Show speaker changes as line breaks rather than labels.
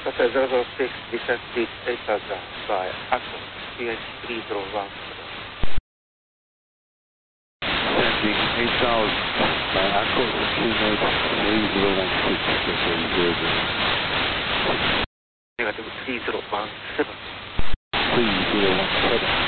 Hotel 006, descent please 8000 by Echo, QNH 301.
Sending 8000 by Echo, QNH 3016.
Negative 3017.
3017.